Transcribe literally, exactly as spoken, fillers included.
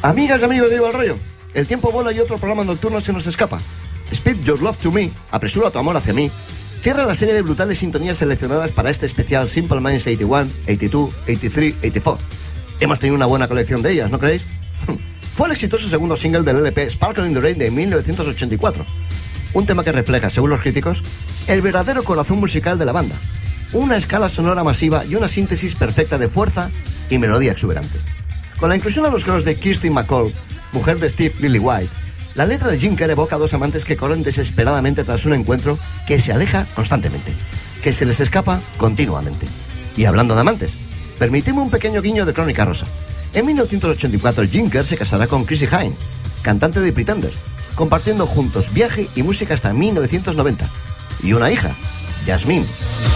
Amigas y amigos de Ivo al Rollo, el tiempo vuela y otro programa nocturno se nos escapa. Speed Your Love to Me, apresura tu amor hacia mí, cierra la serie de brutales sintonías seleccionadas para este especial Simple Minds ochenta y uno, ochenta y dos, ochenta y tres, ochenta y cuatro. Hemos tenido una buena colección de ellas, ¿no creéis? Fue el exitoso segundo single del L P Sparkle in the Rain de mil novecientos ochenta y cuatro. Un tema que refleja, según los críticos, el verdadero corazón musical de la banda. Una escala sonora masiva y una síntesis perfecta de fuerza y melodía exuberante. Con la inclusión a los coros de Kirsty MacColl, mujer de Steve Lillywhite, la letra de Jim Kerr evoca a dos amantes que corren desesperadamente tras un encuentro que se aleja constantemente, que se les escapa continuamente. Y hablando de amantes, permíteme un pequeño guiño de Crónica Rosa. En mil novecientos ochenta y cuatro, Jim Kerr se casará con Chrissie Hynde, cantante de Pretenders, compartiendo juntos viaje y música hasta mil novecientos noventa. Y una hija, Jasmine.